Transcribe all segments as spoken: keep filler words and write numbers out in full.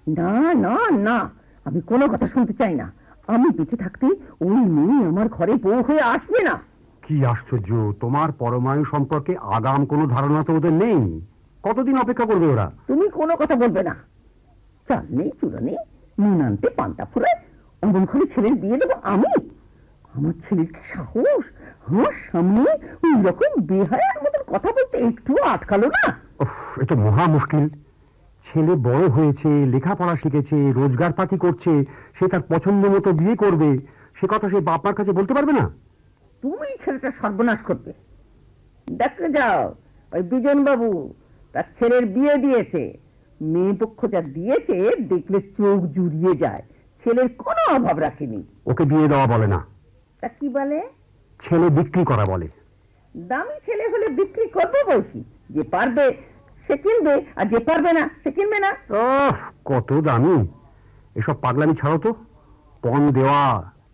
না না না, আমি কোনো কথা শুনতে চাই না। আমি বেঁচে থাকতে ওই মেয়ে আমার ঘরে বউ হয়ে আসবে না। কি আশ্চর্য, তোমার পরমায়ু সম্পর্কে আগাম কোনো ধারণা তো ওদের নেই। কতদিন অপেক্ষা করবে ওরা? তুমি কোনো কথা বলবে না। চাল নেই চুলো নেই, নুন আনতে পান্তা ফুরায়, অমন ঘরে ছেলের বিয়ে দেবো আমি? আমার ছেলের কি সাহস আমার সামনে ওই রকম বেহায়ার মতন কথা বলতে একটু আটকালো না? এ তো মহা মুশকিল। ছেলে বড় হয়েছে, লেখাপড়া শিখেছে, রোজগার পাতি করছে, সে তার পছন্দ মতো বিয়ে করবে, সে কথা সে বাপমার কাছে বলতে পারবে না? তুমি ছেলেটা সর্বনাশ করবে। দেখতে যাও, ওই বিজন বাবু তার ছেলের বিয়ে দিয়েছে। মেয়ে পক্ষ যা দিয়েছে দেখলে চোখ জুড়িয়ে যায়। ছেলের কোনো অভাব রাখেনি। ওকে বিয়ে দেওয়া বলে না, তা কি বলে? ছেলে বিক্রি করা বলে। দামি ছেলে হলে বিক্রি করবে বলছি। যে পারবে সে কিনবে, আর যে পারবে না সে কিনবে না। ওহ, কত দামি! এসব পাগলামি ছাড়ো তো। পণ দেওয়া,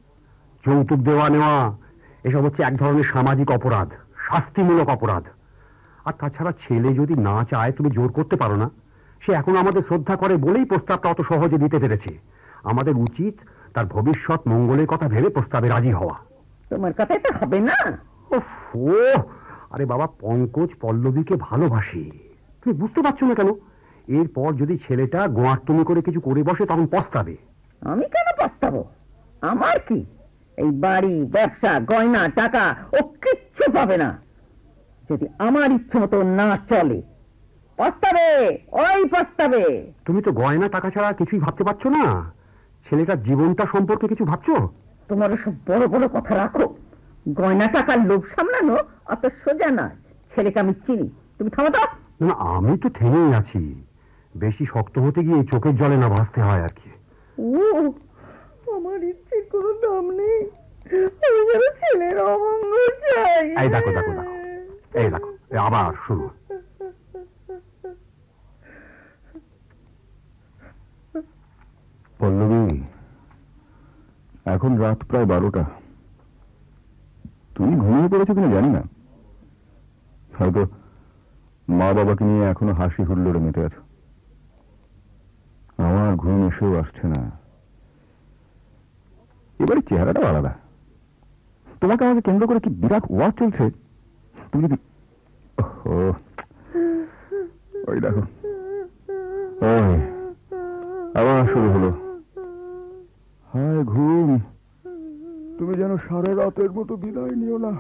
যৌতুক দেওয়া নেওয়া, এসব হচ্ছে এক ধরনের সামাজিক অপরাধ, শাস্তিমূলক অপরাধ। আর তাছাড়া ছেলে যদি না চায় তুমি জোর করতে পারো না। সে এখন আমাদের শ্রদ্ধা করে বলেই প্রস্তাবটা অত সহজে দিতে পেরেছে। আমাদের উচিত তার ভবিষ্যৎ মঙ্গলের কথা ভেবে প্রস্তাবে রাজি হওয়া। তোমার কথাই তো হবে না। ও আরে বাবা, পঙ্কজ পল্লবীকে ভালোবাসে, তুমি বুঝতে পারছো না কেন? এরপর যদি ছেলেটা গোয়ার্তুমি করে কিছু করে বসে তখন পস্তাবে। আমি কেন পস্তাবো? আমার কি এই বাড়ি, ব্যবসা, গয়না, টাকা ও কিচ্ছু পাবে না যদি আমার ইচ্ছে মতো না চলে। পস্তাবে, ওই পস্তাবে। তুমি তো গয়না টাকা ছাড়া কিছুই ভাবতে পারছো না। ছেলেটার জীবনটা সম্পর্কে কিছু ভাবছো? তোমার সব বড় বড় কথা রাখো। গয়না টাকার লোভ সামলানো অত সোজা না। ছেলেকে আমি চিনি, তুমি থামো তো। না, আমি তো থেমেই আছি। বেশি শক্ত হতে গিয়ে চোখের জলে না ভাসতে হয় আর কি। ও, আমার ইচ্ছে কোনো দাম নেই। ছেলের অমঙ্গল চাই। এই দেখো দেখো দেখো, এই দেখো, আবার শুরু। পল্লবী, এখন রাত প্রায় বারোটা। তুমি ঘুমিয়ে পড়েছো কিনা জানি না। হয়তো মা বাবাকে নিয়ে এখনো হাসি হুল্লোড়ে মেতে আছো। আমার ঘুম এসেও আসছে না। এবারে চেহারাটা আলাদা। তোমাকে আমাকে কেন্দ্র করে কি বিরাট ওয়ার চলছে। তুমি যদি ওই দেখো, ওই আবার শুরু হলো। হায় ঘুম, তুমি যেন সারা রাতের মতো বিদায় নিও না।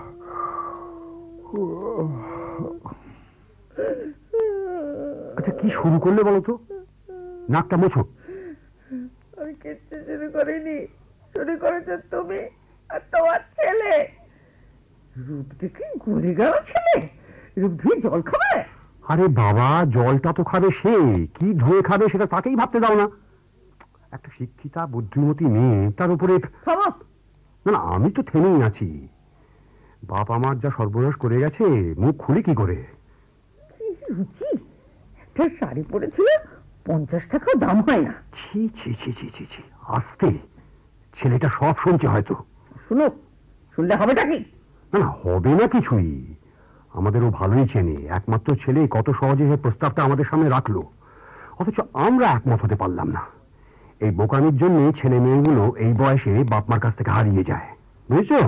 আচ্ছা, কি শুরু করলে বলো তো? নাকটা মোছো। আমি কিচ্ছু শুরু করিনি। শুরু করেছো তুমি আর তোমার ছেলে। রূপ দেখে ঘুরে গেল ছেলে। রূপ ধুয়ে জল খাবে? আরে বাবা, জলটা তো খাবে সে, কি ধুয়ে খাবে সেটা তাকেই ভাবতে দাও না। একটা শিক্ষিতা বুদ্ধিমতী মেয়ে, তার উপরে। না না, আমি তো থেমেই আছি। বাপ আমার যা সর্বনাশ করে গেছে, মুখ খুলি কি করে? রুচি, একটা শাড়ি পরেছিল পঞ্চাশ টাকা দাম হয় না। ছি ছি ছি ছি ছি ছি, আস্তে। ছেলেটা সব শুনছে হয়তো। শুনো, শুনলে হবেটা কি? না না, হবে না কিছুই। আমাদেরও ভালোই চেনে। একমাত্র ছেলে কত সহজে প্রস্তাবটা আমাদের সামনে রাখলো, অথচ আমরা একমত হতে পারলাম না। এই বোকামির জন্য ছেলে মেয়েগুলো এই বয়সে বাপ মার কাছ থেকে হারিয়ে যায়, বুঝেছো?